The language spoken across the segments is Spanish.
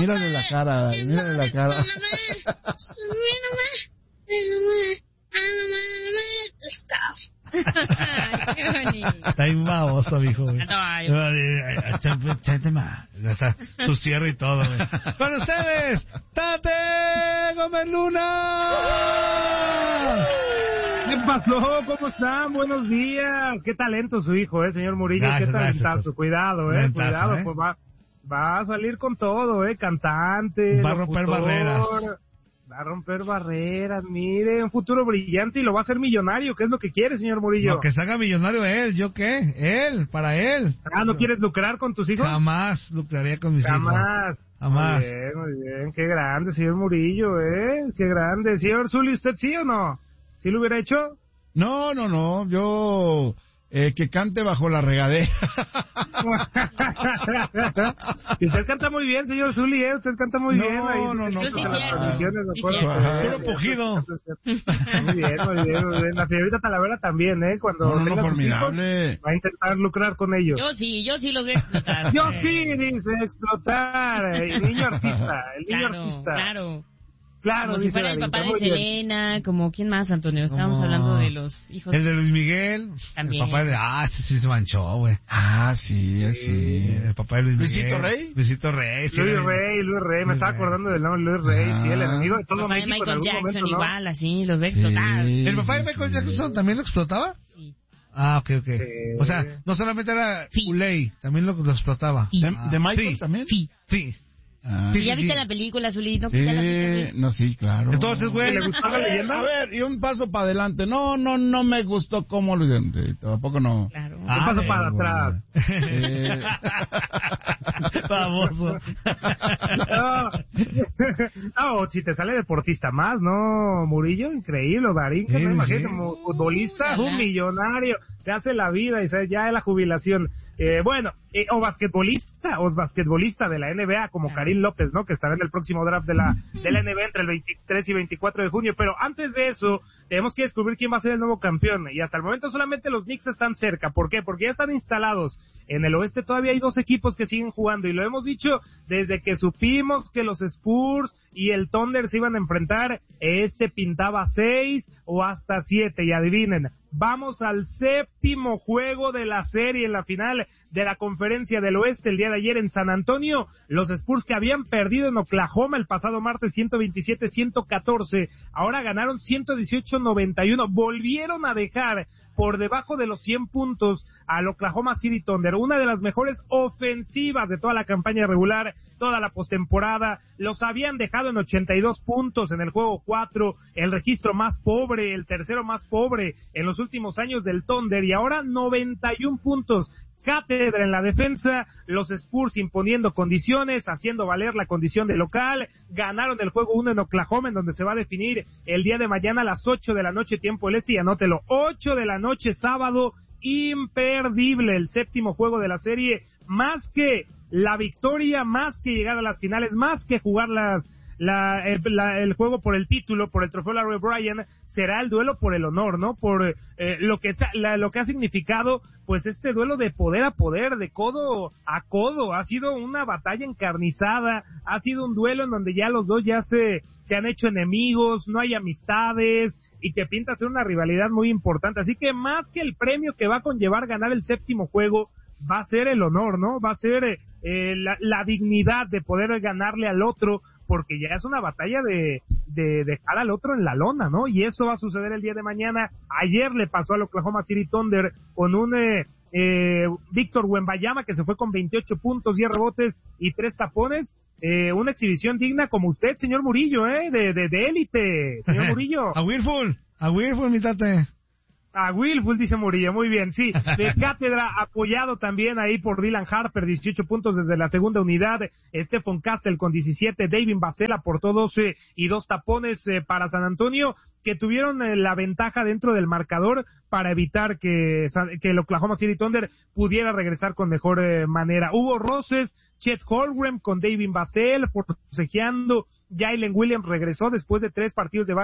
Mírale la cara, mírale la cara. Qué bonito. Está ahí baboso, mijo, güey. Su cierre y todo, güey. Con ustedes, Tate Gómez Luna. ¿Qué pasó? ¿Cómo están? Buenos días. Qué talento su hijo, señor Murillo. Gracias, Qué talentazo. gracias. Cuidado, Talentazo, cuidado. Pues va a salir con todo, cantante. Va a romper locutor. barreras. Va a romper barreras, mire, un futuro brillante y lo va a hacer millonario, ¿qué es lo que quiere, señor Murillo? No, que se haga millonario él, ¿yo qué? Él, para él. ¿No quieres lucrar con tus hijos? Jamás lucraría con mis hijos. Jamás. Muy bien, qué grande, señor Murillo, qué grande. Señor Zuli, ¿usted sí o no? ¿Sí lo hubiera hecho? No, yo... que cante bajo la regadera. Y usted canta muy bien, señor Zuli, usted canta muy bien. No. Yo sí, cierto. Puro pujido. Muy bien. La señorita Talavera también, cuando tenga sus formidable. hijos, va a intentar lucrar con ellos. Yo sí los voy a explotar. Yo sí, dice, explotar. El niño artista, Claro, como si fuera el papá de Selena, como ¿quién más, Antonio? Estábamos hablando de los hijos. El de Luis Miguel. También. El papá de... ese sí se manchó, güey. Sí. El papá de Luis Miguel. ¿Luisito Rey? Luisito Rey. Luis Rey. Me estaba acordando del nombre Luis Rey. Sí, el enemigo de todo el papá de México. Michael Jackson momento, ¿no? igual, así, los ve explotar. ¿El papá de Michael Jackson también lo explotaba? Sí. Ok. Sí. O sea, no solamente era Uley, también lo explotaba. ¿De Michael también? Sí. ¿Ya viste la película, Zulito? Sí, claro. Entonces, güey, ¿le gustó la leyenda? A ver, y un paso para adelante. No me gustó cómo lo hicieron. Tampoco no. Claro. Un paso para atrás. Famoso. No, si te sale deportista más, ¿no, Murillo? Increíble, Darín, que no imagínate, como futbolista, un millonario, se hace la vida y ya es la jubilación. O basquetbolista de la NBA, como Karim López, ¿no? Que estará en el próximo draft de la NBA entre el 23 y 24 de junio. Pero antes de eso, tenemos que descubrir quién va a ser el nuevo campeón. Y hasta el momento solamente los Knicks están cerca. ¿Por qué? Porque ya están instalados. En el oeste todavía hay 2 equipos que siguen jugando. Y lo hemos dicho desde que supimos que los Spurs y el Thunder se iban a enfrentar. Pintaba 6 o hasta 7. Y adivinen, vamos al 7º juego de la serie en la final de la Conferencia del Oeste el día de ayer en San Antonio. Los Spurs, que habían perdido en Oklahoma el pasado martes 127-114, ahora ganaron 118-91. Volvieron a dejar por debajo de los 100 puntos al Oklahoma City Thunder, una de las mejores ofensivas de toda la campaña regular, toda la postemporada. Los habían dejado en 82 puntos en el juego 4, el registro más pobre, el tercero más pobre en los últimos años del Thunder, y ahora 91 puntos. Cátedra en la defensa, los Spurs imponiendo condiciones, haciendo valer la condición de local. Ganaron el juego 1 en Oklahoma, en donde se va a definir el día de mañana a las 8 de la noche, tiempo del este, y anótelo, 8 de la noche, sábado, imperdible, el 7º juego de la serie. Más que la victoria, más que llegar a las finales, más que jugar el juego por el título, por el trofeo Larry O'Brien, será el duelo por el honor, ¿no? Por lo que ha significado, pues, este duelo de poder a poder, de codo a codo. Ha sido una batalla encarnizada, ha sido un duelo en donde ya los dos ya se han hecho enemigos, no hay amistades, y te pinta ser una rivalidad muy importante. Así que más que el premio que va a conllevar ganar el 7º juego, va a ser el honor, ¿no? Va a ser la dignidad de poder ganarle al otro, porque ya es una batalla de dejar al otro en la lona, ¿no? Y eso va a suceder el día de mañana. Ayer le pasó al Oklahoma City Thunder con un Víctor Wembanyama, que se fue con 28 puntos, 10 rebotes y 3 tapones. Una exhibición digna como usted, señor Murillo, de élite, señor Murillo. A Wilful, mi tate. A Wilful, dice Murillo, muy bien, sí. De cátedra, apoyado también ahí por Dylan Harper, 18 puntos desde la segunda unidad. Stephen Castle con 17, David Basela aportó 12 y 2 tapones para San Antonio, que tuvieron la ventaja dentro del marcador para evitar que el Oklahoma City Thunder pudiera regresar con mejor manera. Hubo roces, Chet Holmgren con David Basel forcejeando. Jalen Williams regresó después de 3 partidos de baja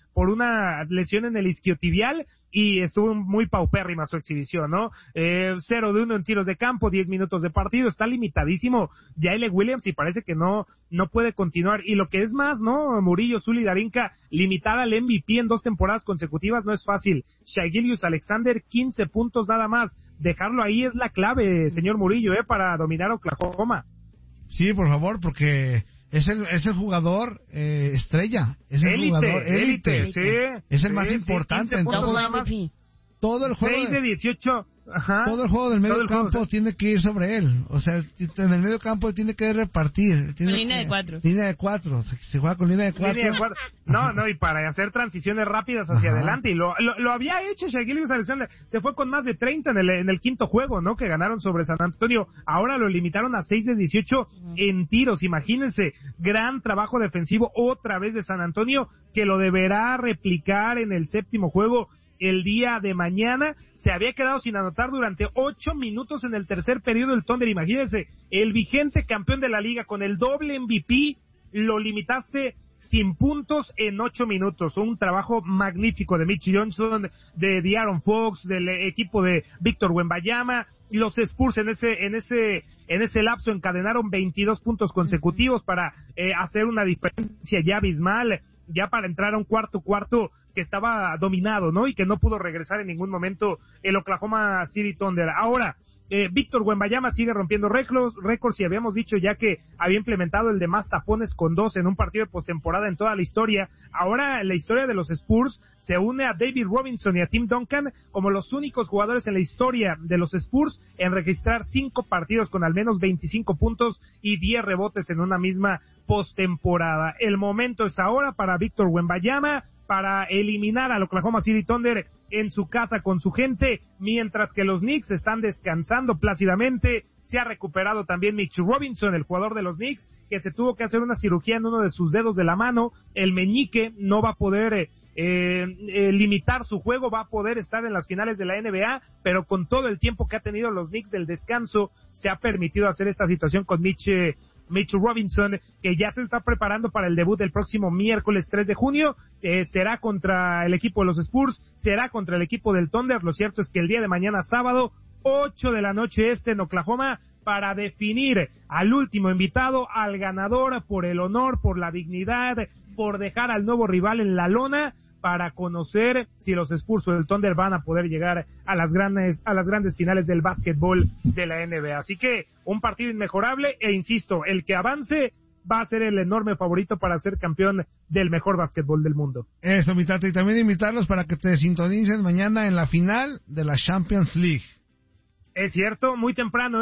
por una lesión en el isquiotibial y estuvo muy paupérrima su exhibición, ¿no? 0 de 1 en tiros de campo, 10 minutos de partido, está limitadísimo Jalen Williams y parece que no puede continuar. Y lo que es más, ¿no? Murillo, Zuli, Darinka, limitar al MVP en 2 temporadas consecutivas no es fácil. Shai Gilgeous-Alexander, 15 puntos nada más. Dejarlo ahí es la clave, señor Murillo, para dominar Oklahoma. Sí, por favor, porque es el jugador estrella, es el jugador élite, sí, es el más importante. Entonces, todo el juego 6 de 18, ajá, todo el juego del medio campo tiene que ir sobre él. O sea, en el medio campo él tiene que repartir. Con línea de 4. Línea de 4, o sea, se juega con línea de 4. No, y para hacer transiciones rápidas hacia adelante. Y lo había hecho Shai Gilgeous-Alexander. Se fue con más de 30 en el quinto juego, ¿no? Que ganaron sobre San Antonio. Ahora lo limitaron a 6 de 18 en tiros. Imagínense, gran trabajo defensivo otra vez de San Antonio, que lo deberá replicar en el séptimo juego el día de mañana. Se había quedado sin anotar durante 8 minutos en el tercer periodo del Thunder. Imagínense, el vigente campeón de la liga con el doble MVP, lo limitaste sin puntos en 8 minutos. Un trabajo magnífico de Mitch Johnson, de De'Aaron Fox, del equipo de Víctor Wembanyama. Los Spurs en ese lapso encadenaron 22 puntos consecutivos para hacer una diferencia ya abismal, ya para entrar a un cuarto que estaba dominado, ¿no? Y que no pudo regresar en ningún momento el Oklahoma City Thunder. Ahora, Víctor Wembanyama sigue rompiendo récords y habíamos dicho ya que había implementado el de más tapones con 2 en un partido de postemporada en toda la historia. Ahora la historia de los Spurs se une a David Robinson y a Tim Duncan como los únicos jugadores en la historia de los Spurs en registrar 5 partidos con al menos 25 puntos y 10 rebotes en una misma postemporada. El momento es ahora para Víctor Wembanyama para eliminar al Oklahoma City Thunder en su casa con su gente, mientras que los Knicks están descansando plácidamente. Se ha recuperado también Mitch Robinson, el jugador de los Knicks, que se tuvo que hacer una cirugía en uno de sus dedos de la mano. El meñique no va a poder limitar su juego, va a poder estar en las finales de la NBA, pero con todo el tiempo que ha tenido los Knicks del descanso, se ha permitido hacer esta situación con Mitch Robinson, que ya se está preparando para el debut del próximo miércoles 3 de junio, será contra el equipo de los Spurs, será contra el equipo del Thunder. Lo cierto es que el día de mañana sábado, 8 de la noche en Oklahoma, para definir al último invitado, al ganador, por el honor, por la dignidad, por dejar al nuevo rival en la lona, para conocer si los Spurs o el Thunder van a poder llegar a las grandes finales del básquetbol de la NBA. Así que un partido inmejorable, e insisto, el que avance va a ser el enorme favorito para ser campeón del mejor básquetbol del mundo. Eso, mi Tata, y también invitarlos para que te sintonicen mañana en la final de la Champions League. Es cierto, muy temprano,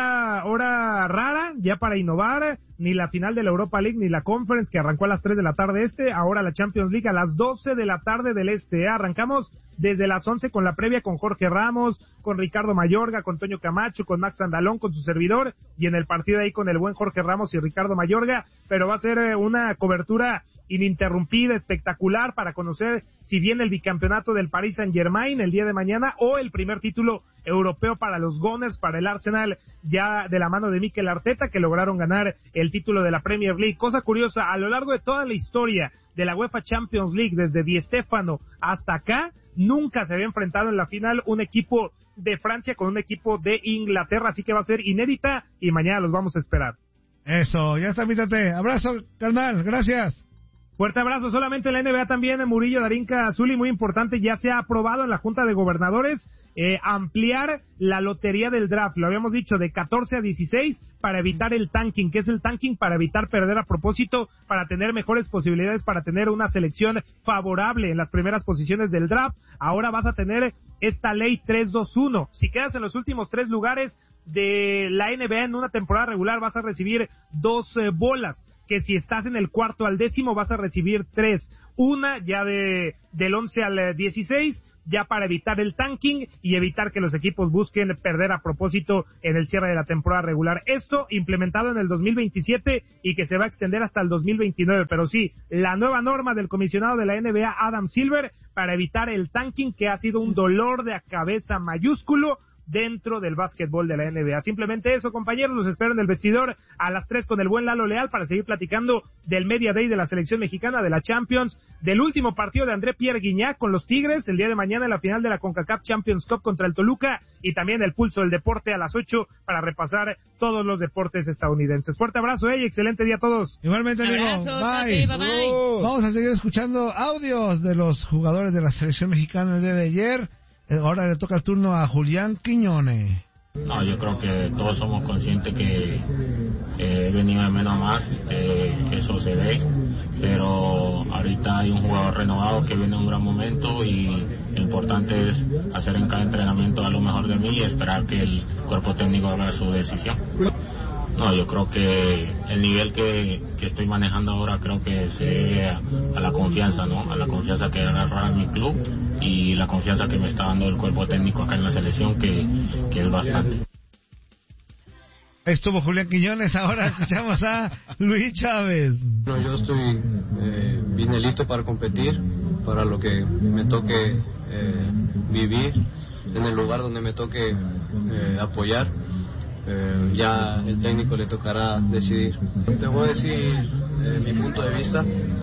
hora rara, ya para innovar, ni la final de la Europa League, ni la Conference, que arrancó a las 3 de la tarde ahora la Champions League a las 12 de la tarde del arrancamos desde las 11 con la previa con Jorge Ramos, con Ricardo Mayorga, con Toño Camacho, con Max Andalón, con su servidor, y en el partido ahí con el buen Jorge Ramos y Ricardo Mayorga, pero va a ser una cobertura ininterrumpida, espectacular, para conocer si viene el bicampeonato del Paris Saint-Germain el día de mañana o el primer título europeo para los Gunners, para el Arsenal, ya de la mano de Mikel Arteta, que lograron ganar el título de la Premier League. Cosa curiosa, a lo largo de toda la historia de la UEFA Champions League, desde Di Stéfano hasta acá, nunca se había enfrentado en la final un equipo de Francia con un equipo de Inglaterra, así que va a ser inédita y mañana los vamos a esperar. Eso, ya está, mítate. Abrazo, carnal, gracias. Fuerte abrazo. Solamente en la NBA también, Murillo, Darinka, Zuli, muy importante, ya se ha aprobado en la Junta de Gobernadores ampliar la lotería del draft. Lo habíamos dicho, de 14 a 16 para evitar el tanking. ¿Qué es el tanking? Para evitar perder a propósito, para tener mejores posibilidades, para tener una selección favorable en las primeras posiciones del draft. Ahora vas a tener esta ley 3-2-1. Si quedas en los últimos 3 lugares de la NBA en una temporada regular, vas a recibir 2 bolas. Que si estás en el cuarto al 10º vas a recibir 3, una ya del 11 al 16, ya para evitar el tanking y evitar que los equipos busquen perder a propósito en el cierre de la temporada regular. Esto implementado en el 2027 y que se va a extender hasta el 2029, pero sí, la nueva norma del comisionado de la NBA, Adam Silver, para evitar el tanking, que ha sido un dolor de cabeza mayúsculo dentro del básquetbol de la NBA. Simplemente eso, compañeros, los espero en el vestidor a las 3 con el buen Lalo Leal para seguir platicando del Media Day de la selección mexicana, de la Champions, del último partido de André Pierre Guignac con los Tigres, el día de mañana en la final de la CONCACAF Champions Cup contra el Toluca, y también el pulso del deporte a las 8 para repasar todos los deportes estadounidenses. Fuerte abrazo, y excelente día a todos. Igualmente, amigo. Abrazo, Bye. bye, bye. Vamos a seguir escuchando audios de los jugadores de la selección mexicana el día de ayer. Ahora le toca el turno a Julián Quiñones. No, yo creo que todos somos conscientes que he venido de menos a más, eso se ve, pero ahorita hay un jugador renovado que viene en un gran momento y lo importante es hacer en cada entrenamiento a lo mejor de mí y esperar que el cuerpo técnico haga su decisión. No, yo creo que el nivel que estoy manejando ahora creo que se debe a la confianza, ¿no? A la confianza que agarra mi club y la confianza que me está dando el cuerpo técnico acá en la selección, que es bastante. Ahí estuvo Julián Quiñones, ahora escuchamos a Luis Chávez. No, yo estoy vine listo para competir, para lo que me toque vivir, en el lugar donde me toque apoyar. Ya el técnico le tocará decidir. Te voy a decir mi punto de vista.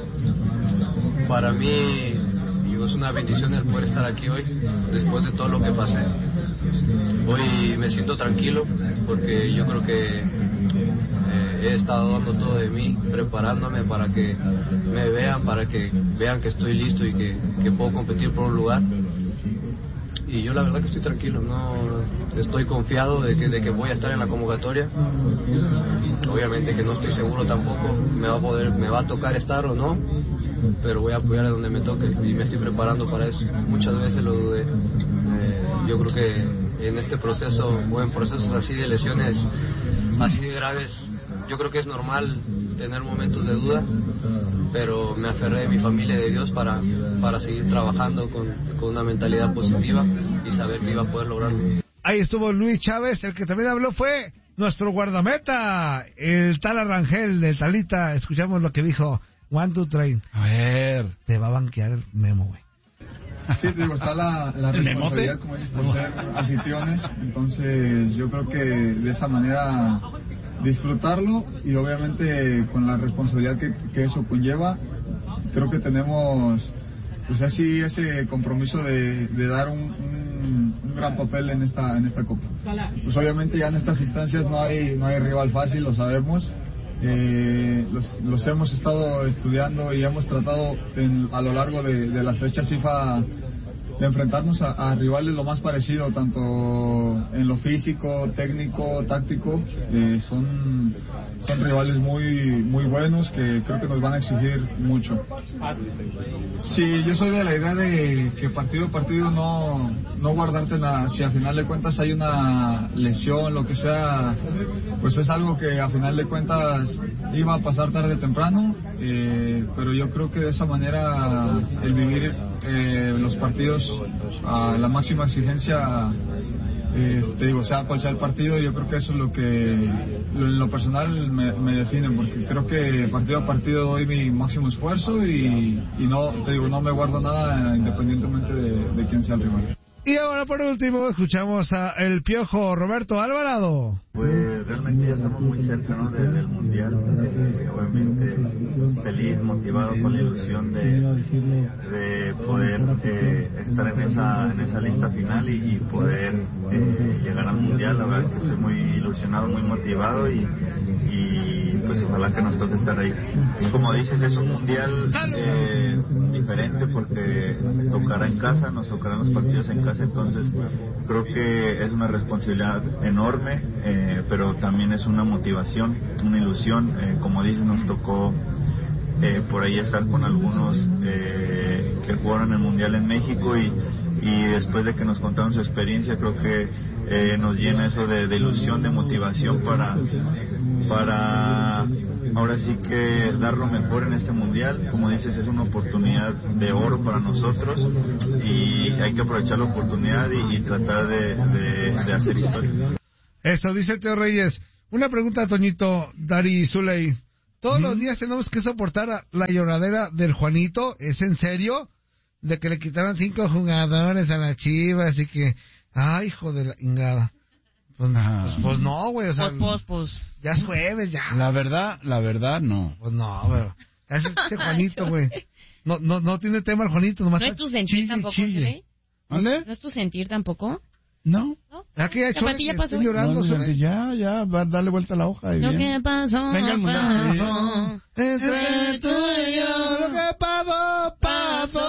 Para mí es una bendición el poder estar aquí hoy, después de todo lo que pasé. Hoy me siento tranquilo porque yo creo que he estado dando todo de mí, preparándome para que me vean, para que vean que estoy listo y que puedo competir por un lugar. Y yo la verdad que estoy tranquilo, no estoy confiado de que voy a estar en la convocatoria. Obviamente que no estoy seguro tampoco, me va a tocar estar o no, pero voy a apoyar a donde me toque y me estoy preparando para eso. Muchas veces lo dudé. Yo creo que en este proceso o en procesos así de lesiones así de graves, yo creo que es normal tener momentos de duda, pero me aferré de mi familia y de Dios para seguir trabajando con una mentalidad positiva y saber que iba a poder lograrlo. Ahí estuvo Luis Chávez, el que también habló fue nuestro guardameta, el Tala Rangel de Talita. Escuchamos lo que dijo 1, 2, 3. A ver. Te va a banquear el Memo, güey. Sí, digo, está la responsabilidad, como dices, por ser anfitriones. Entonces, yo creo que de esa manera disfrutarlo y obviamente con la responsabilidad que eso conlleva, creo que tenemos pues así ese compromiso de dar un gran papel en esta copa. Pues obviamente ya en estas instancias no hay rival fácil, lo sabemos. Los hemos estado estudiando y hemos tratado a lo largo de las fechas FIFA de enfrentarnos a rivales lo más parecido, tanto en lo físico, técnico, táctico. Son rivales muy buenos que creo que nos van a exigir mucho. Sí, yo soy de la idea de que partido a partido no guardarte nada. Si al final de cuentas hay una lesión, lo que sea, pues es algo que a final de cuentas iba a pasar tarde o temprano, pero yo creo que de esa manera el vivir los partidos a la máxima exigencia, sea cual sea el partido, yo creo que eso es lo que en lo personal me define, porque creo que partido a partido doy mi máximo esfuerzo y no me guardo nada independientemente de quién sea el rival. Y ahora por último escuchamos a el Piojo Roberto Alvarado. Pues realmente ya estamos muy cerca, ¿no? del Mundial, obviamente feliz, motivado con la ilusión de poder estar en esa lista final y poder llegar al Mundial. La verdad que estoy muy ilusionado, muy motivado y pues ojalá que nos toque estar ahí. Y como dices, es un Mundial diferente porque tocará en casa, nos tocarán los partidos en casa, entonces creo que es una responsabilidad enorme, pero también es una motivación, una ilusión. Como dices, nos tocó por ahí estar con algunos que jugaron el Mundial en México y después de que nos contaron su experiencia, creo que nos llena eso de ilusión, de motivación para ahora sí que dar lo mejor en este Mundial. Como dices, es una oportunidad de oro para nosotros y hay que aprovechar la oportunidad y tratar de hacer historia. Eso dice el Teo Reyes. Una pregunta, Toñito, Dari Zuley. ¿Todos los días tenemos que soportar la lloradera del Juanito? ¿Es en serio? De que le quitaron 5 jugadores a las Chivas y que Ay, hijo de la ingada. Pues no, güey, o sea... Pues. Ya es jueves, ya. La verdad, no. Pues no, pero... Ese Juanito, güey. No tiene tema el Juanito, nomás... ¿No es tu sentir tampoco, Chile? ¿Dónde? ¿No es tu sentir tampoco? No. ¿Ya que ha hecho? Ya pasó. Estoy llorando, No, ya, va a darle vuelta a la hoja. Y Lo bien. que pasó, Venga el mundo. Entre tú y yo, lo que pasó.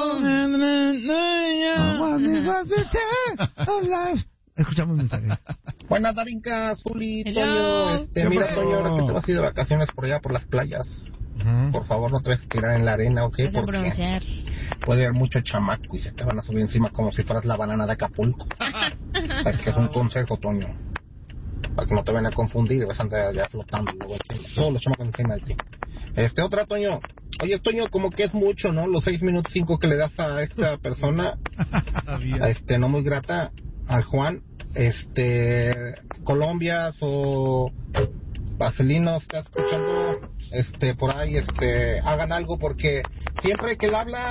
Escuchamos un mensaje. Buenas, Darinka, Zuli, Hello. Toño. Mira, Toño, ahora que te vas a ir de vacaciones por allá por las playas, por favor no te vayas a tirar en la arena, ¿ok? Vas a Porque pronunciar. puede haber mucho chamaco y se te van a subir encima como si fueras la banana de Acapulco. Es que es un consejo, Toño, para que no te vayan a confundir y vas a andar ya flotando luego encima, todos los chamacos encima de ti. Otra, Toño. Oye, Toño, como que es mucho, ¿no? Los 6 minutos 5 que le das a esta persona, no muy grata, al Juan. Colombias o vaselinos, ¿estás escuchando? Por ahí, hagan algo, porque siempre que le habla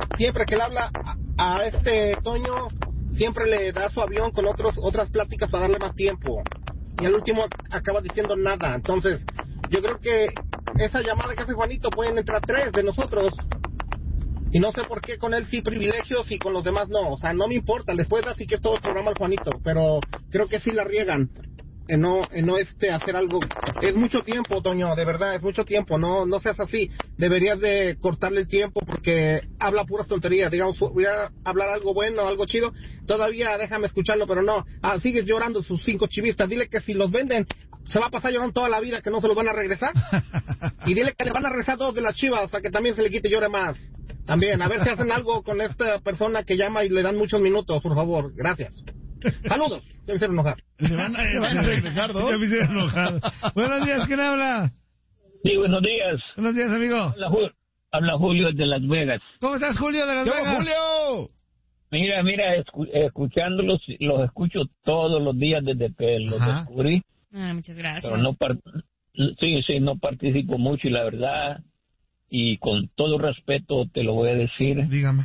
a Toño, siempre le da su avión con otras pláticas para darle más tiempo. Y al último acaba diciendo nada. Entonces, yo creo que esa llamada que hace Juanito pueden entrar 3 de nosotros. Y no sé por qué con él sí privilegios y con los demás no. O sea, no me importa, les puedes así que es todo el programa al Juanito, pero creo que sí la riegan en no hacer algo. Es mucho tiempo, Toño, de verdad, es mucho tiempo. No seas así. Deberías de cortarle el tiempo porque habla puras tonterías. Digamos, voy a hablar algo bueno, algo chido. Todavía déjame escucharlo, pero no. Sigues llorando sus 5 chivistas. Dile que si los venden, se va a pasar llorando toda la vida, que no se los van a regresar. Y dile que le van a regresar 2 de las Chivas para que también se le quite y llore más. También, a ver si hacen algo con esta persona que llama y le dan muchos minutos, por favor. Gracias. Saludos. Ya me hicieron enojar. ¿Le van a regresar 2? Ya me hicieron enojar. Buenos días, ¿quién habla? Sí, buenos días. Buenos días, amigo. Habla Julio de Las Vegas. ¿Cómo estás, Julio de Las Vegas? Julio! Mira, escuchándolos, los escucho todos los días desde que los descubrí. Muchas gracias. Pero no participo mucho y la verdad, y con todo respeto te lo voy a decir. Dígame.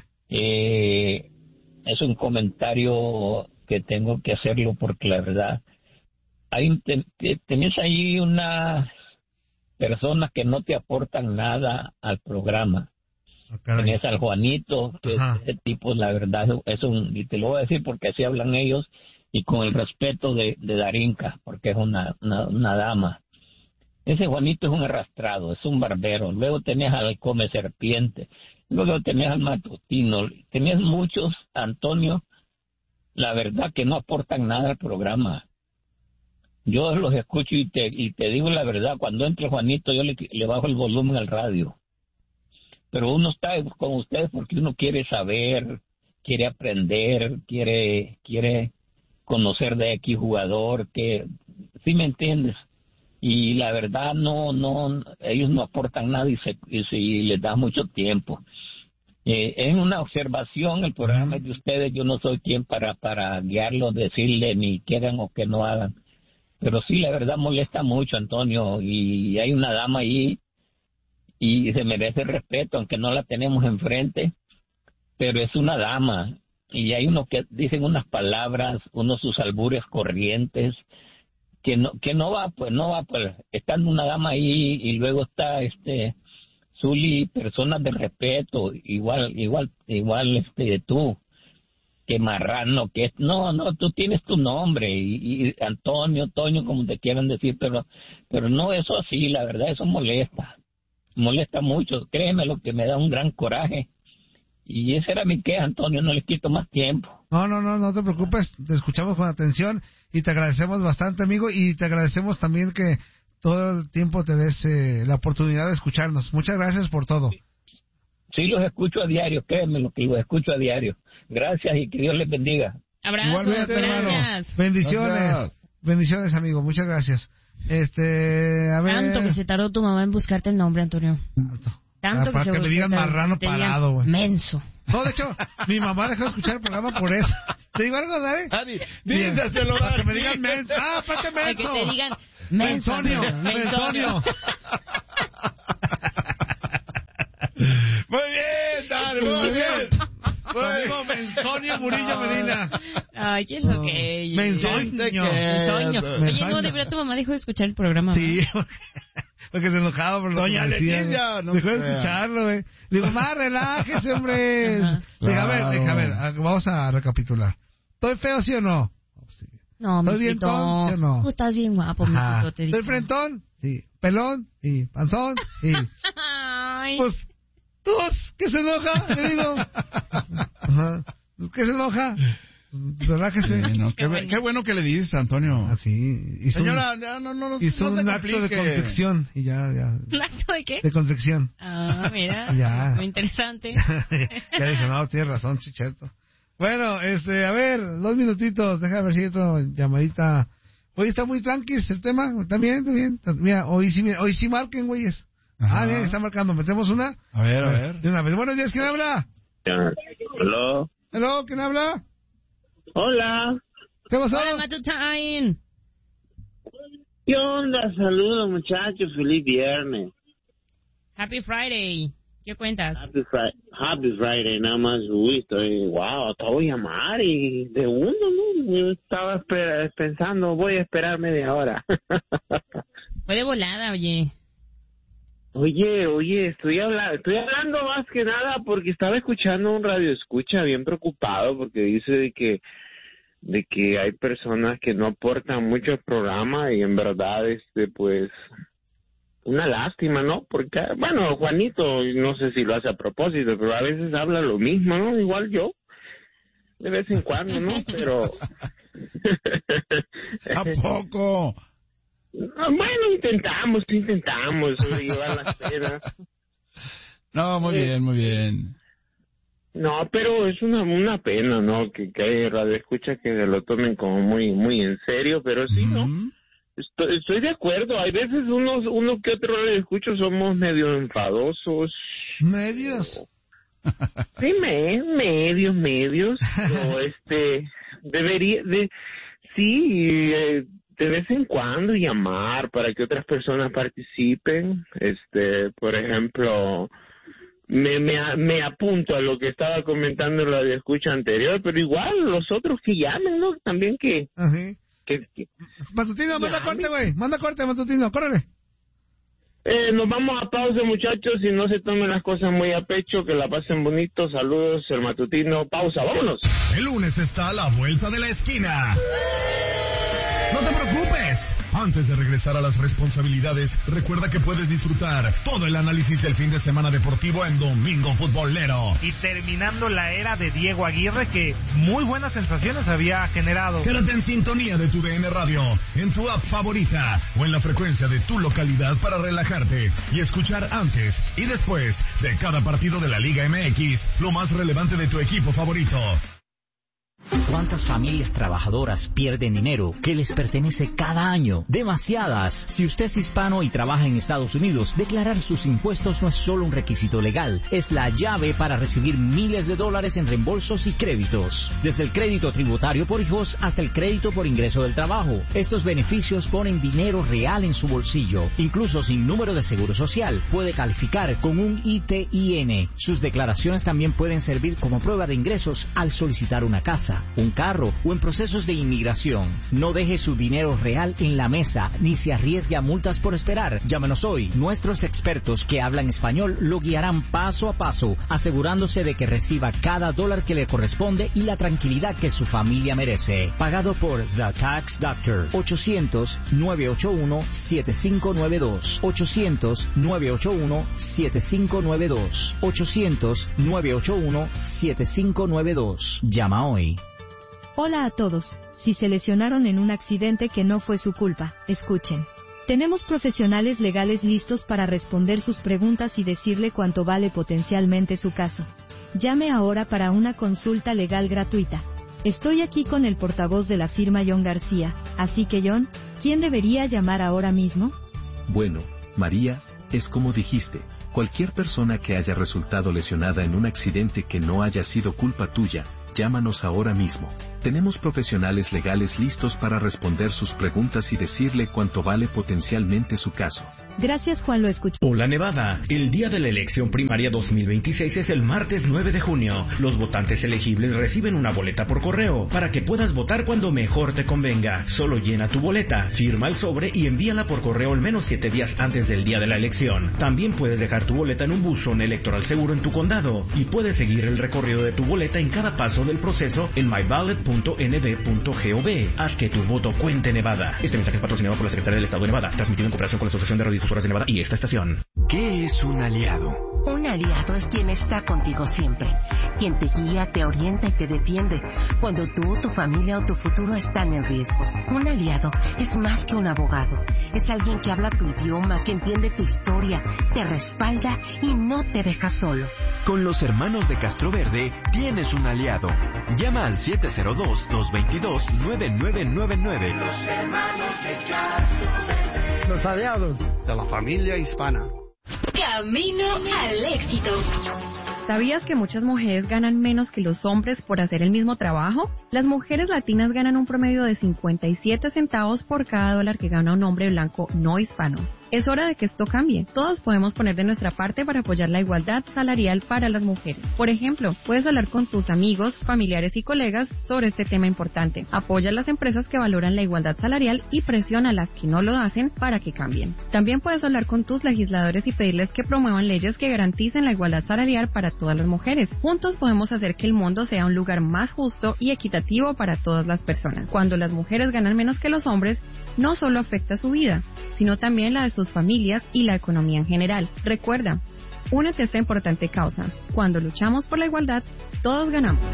Es un comentario que tengo que hacerlo porque la verdad, tenés ahí unas personas que no te aportan nada al programa. Tenés al Juanito, que ese tipo, la verdad, y te lo voy a decir porque así hablan ellos, y con el respeto de Darinka, porque es una dama. Ese Juanito es un arrastrado, es un barbero. Luego tenés al Come Serpiente, luego tenés al Matutino, tenés muchos, Antonio, la verdad que no aportan nada al programa. Yo los escucho y te digo la verdad, cuando entre Juanito yo le bajo el volumen al radio. Pero uno está con ustedes porque uno quiere saber, quiere aprender, quiere conocer de X jugador, que ¿sí me entiendes? Y la verdad ellos no aportan nada y les da mucho tiempo. Es una observación, el programa es de ustedes, yo no soy quien para guiarlos, decirle ni quieran o que no hagan. Pero sí, la verdad molesta mucho, Antonio, y hay una dama ahí y se merece respeto, aunque no la tenemos enfrente, pero es una dama, y hay unos que dicen unas palabras, unos sus albures corrientes, que no va, estando una dama ahí, y luego está Zuli, personas de respeto, igual tú, que marrano, que no, tú tienes tu nombre, y Antonio, Toño, como te quieran decir, pero no, eso así, la verdad, eso molesta mucho, créeme, lo que me da un gran coraje, y esa era mi queja, Antonio, no les quito más tiempo. No te preocupes, te escuchamos con atención, y te agradecemos bastante, amigo, y te agradecemos también que todo el tiempo te des la oportunidad de escucharnos. Muchas gracias por todo. Sí, los escucho a diario, créeme, los escucho a diario. Gracias y que Dios les bendiga. Abrazos, gracias. Bendiciones. Gracias. Bendiciones, amigo. Muchas gracias. A ver. Tanto que se tardó tu mamá en buscarte el nombre, Antonio. Tanto para que me digan marrano parado, güey. Menso. No, de hecho, mi mamá dejó de escuchar el programa por eso. ¿Te digo algo, Dari? Díselo, para que me digan menso. Aparte menso. Para que te digan Mensonio. Muy bien, Dari, muy bien. Amigo Menzonio Murillo Medina. Ay, ¿qué es lo que es? Menzonio. Oye, no, de verdad tu mamá dejó de escuchar el programa. Sí, porque se enojaba por lo Doña que decía. Leticia, no dejó de crea. escucharlo, güey. Digo, más relájese, hombre. A ver, vamos a recapitular. ¿Estoy feo, sí o no? Sí. No, ¿Estoy bien mijito. ton, sí o no? Tú estás bien guapo, mijito, te digo. ¿Estoy frentón? Sí. ¿Pelón? Sí. ¿Panzón? Sí. Ay. Pues, ¿qué se enoja? Le digo. Ajá. ¿Qué se enoja? Relájese. No, qué bueno que le dices, Antonio. Así. Señora, hizo un acto de contrición y ya. ¿Un acto de qué? De contrición. Ah, mira. Ya. Muy interesante. Ya dije, no, tienes razón, sí, cierto. Bueno, a ver, 2 minutitos, déjame ver si hay otra llamadita. Hoy está muy tranqui el tema, está bien. Mira, hoy sí marquen, güeyes. Ajá. Bien, está marcando, metemos una. A ver. De una vez. Buenos días, ¿quién habla? Hello, ¿quién habla? Hola. ¿Qué pasó? Hola, Matutain. ¿Qué onda? Saludos, muchachos. Feliz viernes. Happy Friday. ¿Qué cuentas? Happy Friday, nada más. Uy, acabo de llamar y de uno, ¿no? Yo estaba pensando, voy a esperar media hora. Fue de volada, oye. Oye, estoy hablando más que nada porque estaba escuchando un radio escucha bien preocupado porque dice de que hay personas que no aportan mucho al programa y en verdad pues una lástima, ¿no? Porque bueno, Juanito no sé si lo hace a propósito, pero a veces habla lo mismo, ¿no? Igual yo de vez en cuando, ¿no? Pero ¿a poco? Bueno, intentamos llevar las penas. No, muy bien. No, pero es una pena, ¿no? Que hay radio escucha que se lo tomen como muy en serio, pero sí, ¿no? Estoy de acuerdo. Hay veces uno que otro radio escucha somos medio enfadosos. ¿Medios? Sí, medios. Pero debería de... Sí, de vez en cuando llamar para que otras personas participen. Por ejemplo, me apunto a lo que estaba comentando en la de escucha anterior, pero igual los otros que llamen, ¿no? También que... Ajá. Matutino, manda corte, güey. Manda corte, Matutino, córrele. Nos vamos a pausa, muchachos, y no se tomen las cosas muy a pecho, que la pasen bonito. Saludos, el Matutino. Pausa, vámonos. El lunes está a la vuelta de la esquina. No te preocupes. Antes de regresar a las responsabilidades, recuerda que puedes disfrutar todo el análisis del fin de semana deportivo en Domingo Futbolero. Y terminando la era de Diego Aguirre, que muy buenas sensaciones había generado. Quédate en sintonía de tu DN Radio, en tu app favorita o en la frecuencia de tu localidad para relajarte y escuchar antes y después de cada partido de la Liga MX lo más relevante de tu equipo favorito. ¿Cuántas familias trabajadoras pierden dinero que les pertenece cada año? Demasiadas. Si usted es hispano y trabaja en Estados Unidos, declarar sus impuestos no es solo un requisito legal, es la llave para recibir miles de dólares en reembolsos y créditos. Desde el crédito tributario por hijos hasta el crédito por ingreso del trabajo. Estos beneficios ponen dinero real en su bolsillo. Incluso sin número de seguro social, puede calificar con un ITIN. Sus declaraciones también pueden servir como prueba de ingresos al solicitar una casa, un carro o en procesos de inmigración. No deje su dinero real en la mesa ni se arriesgue a multas por esperar. Llámenos hoy. Nuestros expertos que hablan español lo guiarán paso a paso, asegurándose de que reciba cada dólar que le corresponde y la tranquilidad que su familia merece. Pagado por The Tax Doctor. 800-981-7592. 800-981-7592. 800-981-7592. Llama hoy. Hola a todos. Si se lesionaron en un accidente que no fue su culpa, escuchen. Tenemos profesionales legales listos para responder sus preguntas y decirle cuánto vale potencialmente su caso. Llame ahora para una consulta legal gratuita. Estoy aquí con el portavoz de la firma John García, así que John, ¿quién debería llamar ahora mismo? Bueno, María, es como dijiste, cualquier persona que haya resultado lesionada en un accidente que no haya sido culpa tuya, llámanos ahora mismo. Tenemos profesionales legales listos para responder sus preguntas y decirle cuánto vale potencialmente su caso. Gracias, Juan, lo escuché. Hola, Nevada. El día de la elección primaria 2026 es el martes 9 de junio. Los votantes elegibles reciben una boleta por correo para que puedas votar cuando mejor te convenga. Solo llena tu boleta, firma el sobre y envíala por correo al menos 7 días antes del día de la elección. También puedes dejar tu boleta en un buzón electoral seguro en tu condado y puedes seguir el recorrido de tu boleta en cada paso del proceso en myballot.nd.gov. Haz que tu voto cuente, Nevada. Este mensaje es patrocinado por la Secretaría del Estado de Nevada, transmitido en cooperación con la Asociación de Radiodifusoras de Nevada y esta estación. ¿Qué es un aliado? Un aliado es quien está contigo siempre, quien te guía, te orienta y te defiende cuando tú, tu familia o tu futuro están en riesgo. Un aliado es más que un abogado, es alguien que habla tu idioma, que entiende tu historia, te respalda y no te deja solo. Con los hermanos de Castroverde tienes un aliado. Llama al 702-222-9999. Los hermanos de Castroverde. Los aliados de la familia hispana. Camino al éxito. ¿Sabías que muchas mujeres ganan menos que los hombres por hacer el mismo trabajo? Las mujeres latinas ganan un promedio de 57 centavos por cada dólar que gana un hombre blanco no hispano. Es hora de que esto cambie. Todos podemos poner de nuestra parte para apoyar la igualdad salarial para las mujeres. Por ejemplo, puedes hablar con tus amigos, familiares y colegas sobre este tema importante. Apoya a las empresas que valoran la igualdad salarial y presiona a las que no lo hacen para que cambien. También puedes hablar con tus legisladores y pedirles que promuevan leyes que garanticen la igualdad salarial para todas las mujeres. Juntos podemos hacer que el mundo sea un lugar más justo y equitativo para todas las personas. Cuando las mujeres ganan menos que los hombres, no solo afecta su vida, sino también la de sus familias y la economía en general. Recuerda, únete a esta importante causa. Cuando luchamos por la igualdad, todos ganamos.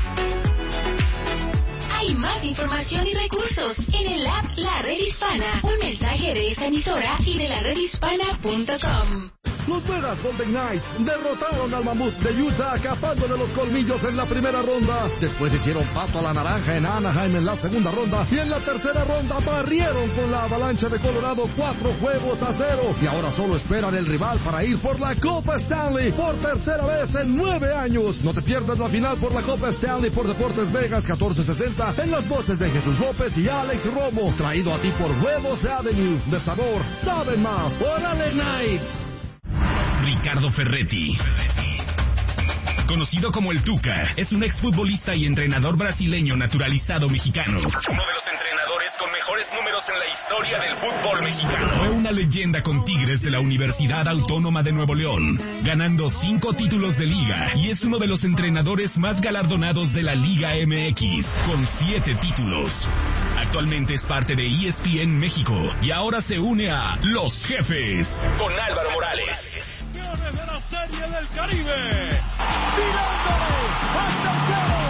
Hay más información y recursos en el app La Red Hispana. Un mensaje de esta emisora y de la redhispana.com. Los Vegas Golden Knights derrotaron al Mamut de Utah, capándole los colmillos en la primera ronda. Después hicieron pato a la naranja en Anaheim en la segunda ronda. Y en la tercera ronda barrieron con la Avalancha de Colorado 4-0. Y ahora solo esperan el rival para ir por la Copa Stanley por tercera vez en 9 años. No te pierdas la final por la Copa Stanley por Deportes Vegas 1460 en las voces de Jesús López y Alex Romo. Traído a ti por Huevos Avenue. De sabor, saben más. ¡Órale, Knights! Ricardo Ferretti, conocido como el Tuca, es un exfutbolista y entrenador brasileño naturalizado mexicano. Uno de los entrenadores con mejores números en la historia del fútbol mexicano. Fue una leyenda con Tigres de la Universidad Autónoma de Nuevo León, ganando 5 títulos de liga, y es uno de los entrenadores más galardonados de la Liga MX, con 7 títulos. Actualmente es parte de ESPN México y ahora se une a Los Jefes con Álvaro Morales. De la Serie del Caribe, tirándole hasta el cielo.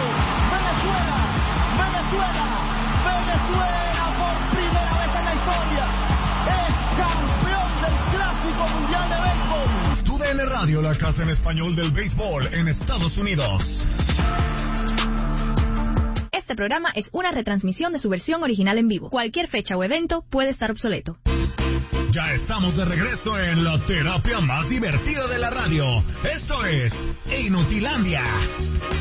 Venezuela por primera vez en la historia es campeón del Clásico Mundial de Béisbol. TUDN Radio, la casa en español del béisbol en Estados Unidos. Este programa es una retransmisión de su versión original en vivo. Cualquier fecha o evento puede estar obsoleto. Ya estamos de regreso en la terapia más divertida de la radio. Esto es Inutilandia.